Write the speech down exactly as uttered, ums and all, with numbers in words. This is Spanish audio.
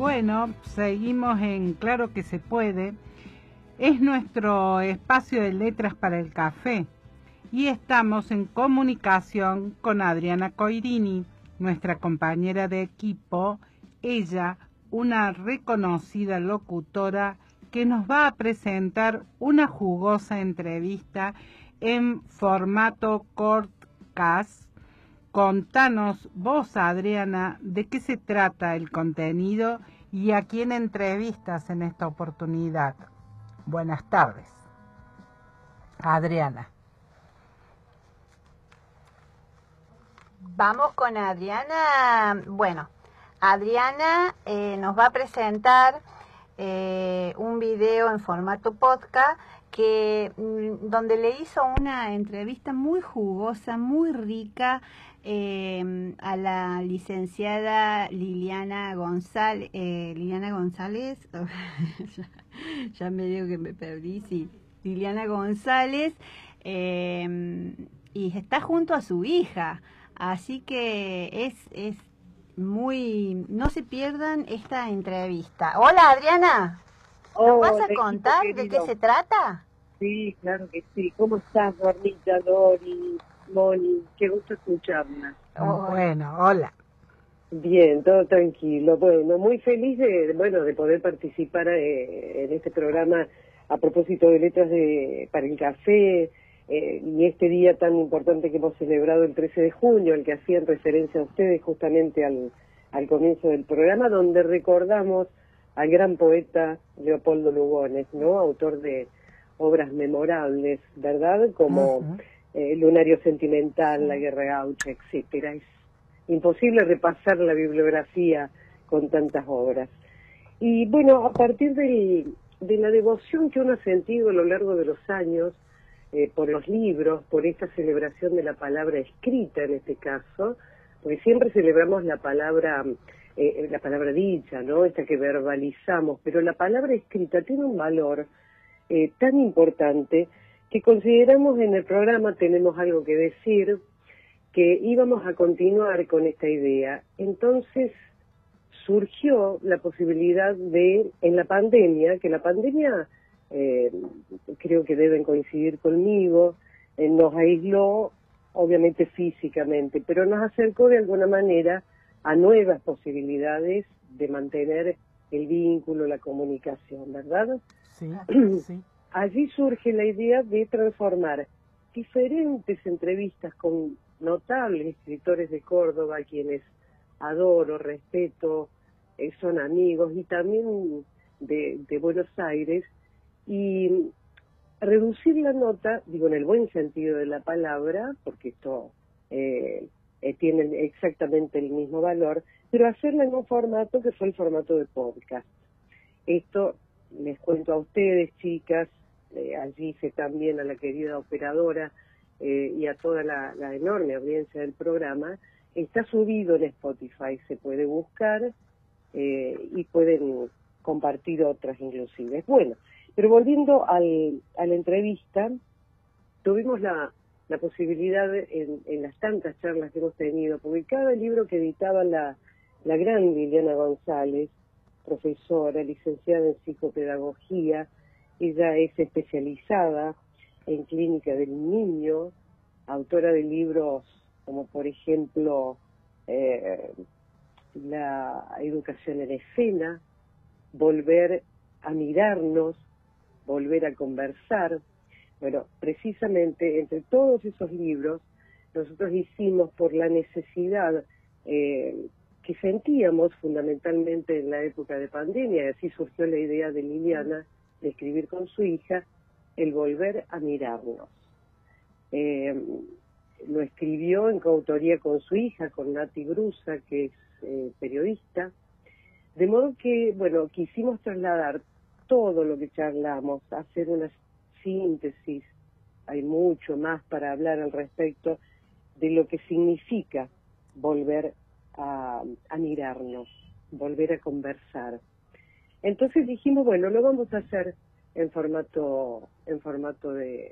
Bueno, seguimos en Claro que se puede. Es nuestro espacio de letras para el café y estamos en comunicación con Adriana Coirini, nuestra compañera de equipo. Ella, una reconocida locutora que nos va a presentar una jugosa entrevista en formato podcast. Contanos vos, Adriana, de qué se trata el contenido y a quién entrevistas en esta oportunidad. Buenas tardes, Adriana. Vamos con Adriana. Bueno, Adriana eh, nos va a presentar eh, un video en formato podcast que mm, donde le hizo una entrevista muy jugosa, muy rica eh, a la licenciada Liliana González. Eh, Liliana González, ya, ya me digo que me perdí, sí. Liliana González, eh, y está junto a su hija. Así que es, es muy... No se pierdan esta entrevista. Hola, Adriana. ¿Nos vas a contar de qué se trata? Sí, claro que sí. ¿Cómo estás, Dormita, Dori, Moni? Qué gusto escucharla. Oh, bueno, hola. Bien, todo tranquilo. Bueno, muy feliz de, bueno, de poder participar eh, en este programa a propósito de letras de para el café. Eh, y este día tan importante que hemos celebrado el trece de junio, al que hacían referencia a ustedes justamente al, al comienzo del programa, donde recordamos al gran poeta Leopoldo Lugones, ¿no? Autor de obras memorables, ¿verdad? Como uh-huh. eh, Lunario Sentimental, La Guerra Gaucha, etcétera. Es imposible repasar la bibliografía con tantas obras. Y bueno, a partir del, de la devoción que uno ha sentido a lo largo de los años, Eh, por los libros, por esta celebración de la palabra escrita en este caso, porque siempre celebramos la palabra, eh, la palabra dicha, ¿no? Esta que verbalizamos, pero la palabra escrita tiene un valor eh, tan importante que consideramos en el programa, tenemos algo que decir, que íbamos a continuar con esta idea. Entonces surgió la posibilidad de, en la pandemia, que la pandemia... Eh, creo que deben coincidir conmigo, eh, nos aisló obviamente físicamente, pero nos acercó de alguna manera a nuevas posibilidades de mantener el vínculo, la comunicación, ¿verdad? Sí, sí. Allí surge la idea de transformar diferentes entrevistas con notables escritores de Córdoba, a quienes adoro, respeto, eh, son amigos, y también de, de Buenos Aires, y reducir la nota, digo en el buen sentido de la palabra, porque esto eh, eh, tiene exactamente el mismo valor, pero hacerla en un formato que fue el formato de podcast. Esto les cuento a ustedes, chicas, eh, allí hice también a la querida operadora eh, y a toda la, la enorme audiencia del programa. Está subido en Spotify, se puede buscar eh, y pueden compartir otras inclusive. Bueno, pero volviendo al, a la entrevista, tuvimos la, la posibilidad en, en las tantas charlas que hemos tenido, porque cada libro que editaba la, la gran Liliana González, profesora, licenciada en psicopedagogía, ella es especializada en clínica del niño, autora de libros como por ejemplo eh, La educación en escena, Volver a mirarnos, Volver a conversar. Bueno, precisamente entre todos esos libros nosotros hicimos, por la necesidad eh, que sentíamos fundamentalmente en la época de pandemia, y así surgió la idea de Liliana de escribir con su hija, el Volver a mirarnos. Eh, lo escribió en coautoría con su hija, con Nati Brusa, que es eh, periodista, de modo que, bueno, quisimos trasladar todo lo que charlamos, hacer una síntesis. Hay mucho más para hablar al respecto de lo que significa volver a, a mirarnos, volver a conversar. Entonces dijimos, bueno, lo vamos a hacer en formato en formato de,